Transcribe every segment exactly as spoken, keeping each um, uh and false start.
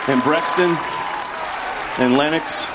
and Brexton and Lennox,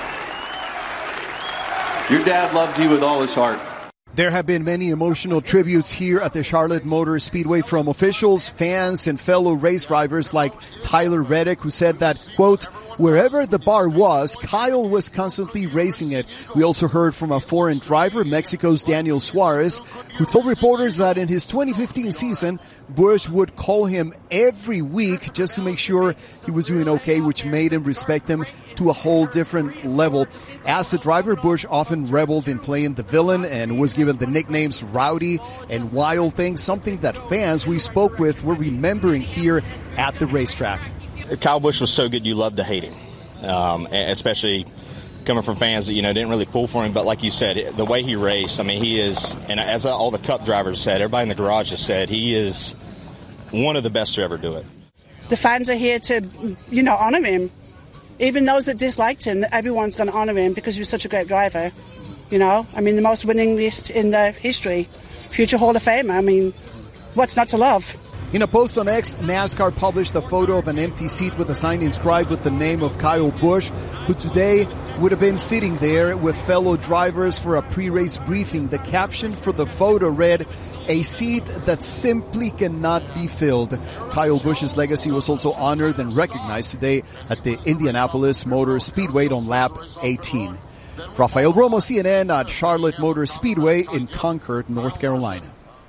your dad loved you with all his heart. There have been many emotional tributes here at the Charlotte Motor Speedway from officials, fans, and fellow race drivers like Tyler Reddick, who said that, quote, wherever the bar was, Kyle was constantly racing it. We also heard from a foreign driver, Mexico's Daniel Suarez, who told reporters that in his twenty fifteen season, Busch would call him every week just to make sure he was doing okay, which made him respect him to a whole different level. As a driver, Busch often reveled in playing the villain and was given the nicknames Rowdy and Wild Things, something that fans we spoke with were remembering here at the racetrack. Kyle Busch was so good you loved to hate him, um, especially coming from fans that, you know, didn't really pull for him. But like you said, the way he raced, I mean, he is, and as all the Cup drivers said, everybody in the garage has said, he is one of the best to ever do it. The fans are here to, you know, honor him. Even those that disliked him, everyone's going to honor him because he was such a great driver. You know, I mean, the most winningest in the history, future Hall of Famer. I mean, what's not to love? In a post on X, NASCAR published a photo of an empty seat with a sign inscribed with the name of Kyle Busch, who today would have been sitting there with fellow drivers for a pre-race briefing. The caption for the photo read, "A seat that simply cannot be filled." Kyle Busch's legacy was also honored and recognized today at the Indianapolis Motor Speedway on lap eighteen. Rafael Romo, C N N at Charlotte Motor Speedway in Concord, North Carolina.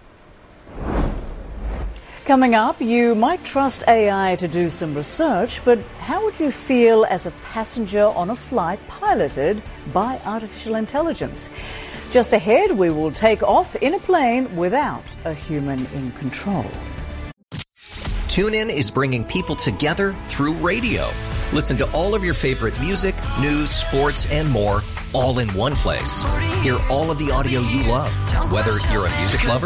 Coming up, you might trust A I to do some research, but how would you feel as a passenger on a flight piloted by artificial intelligence? Just ahead, we will take off in a plane without a human in control. TuneIn is bringing people together through radio. Listen to all of your favorite music, news, sports, and more, all in one place. Hear all of the audio you love, whether you're a music lover,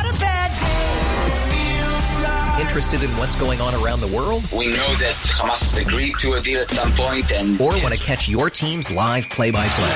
interested in what's going on around the world? We know that Hamas has agreed to a deal at some point, and or want to catch your team's live play-by-play.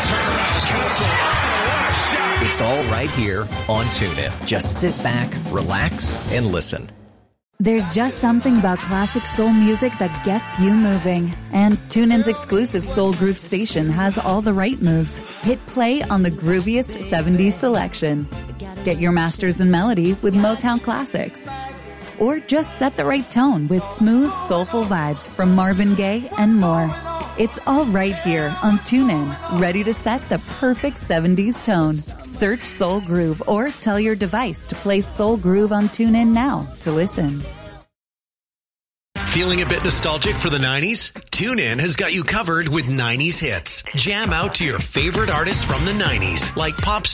It's all right here on TuneIn. Just sit back, relax, and listen. There's just something about classic soul music that gets you moving. And TuneIn's exclusive Soul Groove station has all the right moves. Hit play on the grooviest seventies selection. Get your masters in melody with Motown Classics. Or just set the right tone with smooth, soulful vibes from Marvin Gaye and more. It's all right here on TuneIn, ready to set the perfect seventies tone. Search Soul Groove or tell your device to play Soul Groove on TuneIn now to listen. Feeling a bit nostalgic for the nineties? TuneIn has got you covered with nineties hits. Jam out to your favorite artists from the nineties, like pop